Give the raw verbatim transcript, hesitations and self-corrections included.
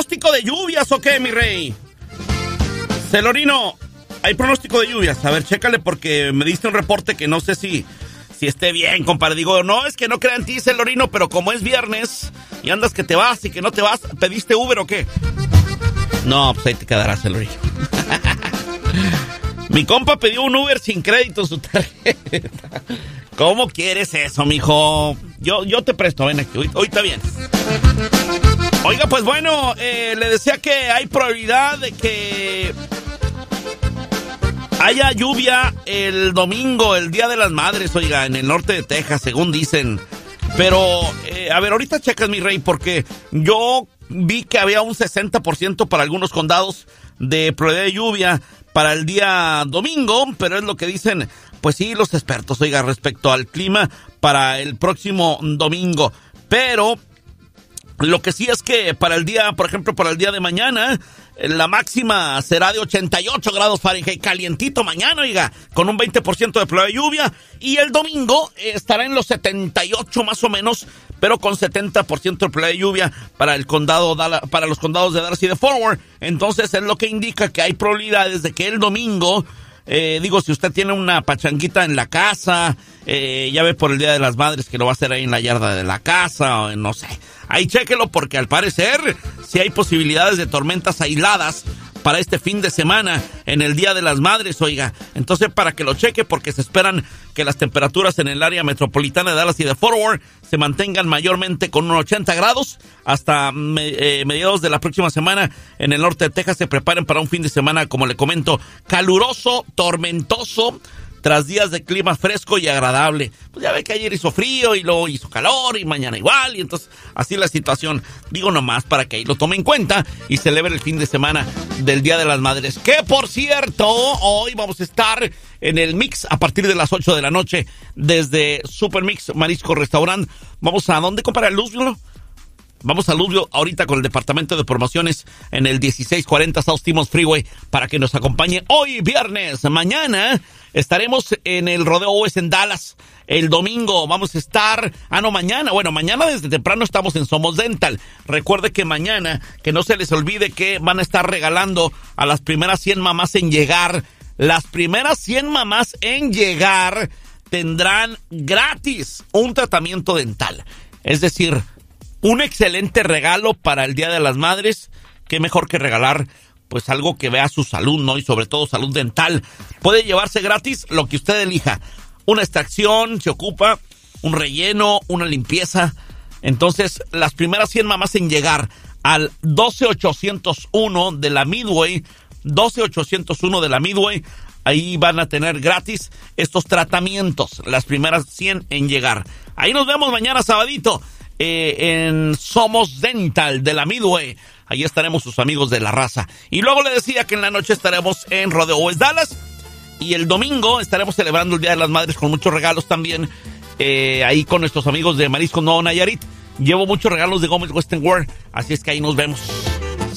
pronóstico de lluvias o qué, mi rey? Celorino, hay pronóstico de lluvias. A ver, chécale porque me diste un reporte que no sé si, si esté bien, compadre. Digo, no, es que no crean en ti, Celorino, pero como es viernes y andas que te vas y que no te vas, ¿pediste Uber o qué? No, pues ahí te quedarás, Celorino. Mi compa pidió un Uber sin crédito en su tarjeta. ¿Cómo quieres eso, mijo? Yo, yo te presto, ven aquí, hoy, hoy está bien. Oiga, pues bueno, eh, le decía que hay probabilidad de que haya lluvia el domingo, el Día de las Madres, oiga, en el norte de Texas, según dicen. Pero, eh, a ver, ahorita checas, mi rey, porque yo vi que había un sesenta por ciento para algunos condados de probabilidad de lluvia para el día domingo, pero es lo que dicen, pues sí, los expertos, oiga, respecto al clima para el próximo domingo. Pero lo que sí es que para el día, por ejemplo, para el día de mañana, la máxima será de ochenta y ocho grados Fahrenheit, calientito mañana, oiga, con un veinte por ciento de probabilidad de lluvia. Y el domingo estará en los setenta y ocho más o menos, pero con setenta por ciento de probabilidad de lluvia para el condado, para los condados de Dallas y de Fort Worth. Entonces es lo que indica que hay probabilidades de que el domingo, eh, digo, si usted tiene una pachanguita en la casa, eh, ya ve por el Día de las Madres que lo va a hacer ahí en la yarda de la casa, o no sé. Ahí chéquelo porque al parecer sí hay posibilidades de tormentas aisladas para este fin de semana en el Día de las Madres, oiga. Entonces, para que lo cheque, porque se esperan que las temperaturas en el área metropolitana de Dallas y de Fort Worth se mantengan mayormente con unos ochenta grados hasta me, eh, mediados de la próxima semana. En el norte de Texas se preparen para un fin de semana, como le comento, caluroso, tormentoso, tras días de clima fresco y agradable. Pues ya ve que ayer hizo frío y luego hizo calor y mañana igual, y entonces así la situación. Digo nomás para que ahí lo tome en cuenta y celebre el fin de semana del Día de las Madres. Que por cierto, hoy vamos a estar en el Mix a partir de las ocho de la noche desde Super Mix Marisco Restaurant. Vamos a ¿dónde comprar el Luzvio? Vamos a Luzvio ahorita con el departamento de promociones en el dieciséis cuarenta South Timmons Freeway para que nos acompañe hoy viernes. Mañana estaremos en el Rodeo O S en Dallas. El domingo vamos a estar, ah no, mañana, bueno, mañana desde temprano estamos en Somos Dental. Recuerde que mañana, que no se les olvide que van a estar regalando a las primeras cien mamás en llegar. Las primeras cien mamás en llegar tendrán gratis un tratamiento dental. Es decir, un excelente regalo para el Día de las Madres. Qué mejor que regalar pues algo que vea su salud, ¿no? Y sobre todo salud dental. Puede llevarse gratis lo que usted elija. Una extracción, se ocupa, un relleno, una limpieza. Entonces, las primeras cien mamás en llegar al doce ochocientos uno de la Midway, doce ochocientos uno de la Midway, ahí van a tener gratis estos tratamientos. Las primeras cien en llegar. Ahí nos vemos mañana sabadito. Eh, en Somos Dental de la Midway. Ahí estaremos sus amigos de la raza. Y luego le decía que en la noche estaremos en Rodeo West Dallas. Y el domingo estaremos celebrando el Día de las Madres con muchos regalos también. Eh, ahí con nuestros amigos de Marisco Nuevo Nayarit. Llevo muchos regalos de Gómez Western World. Así es que ahí nos vemos.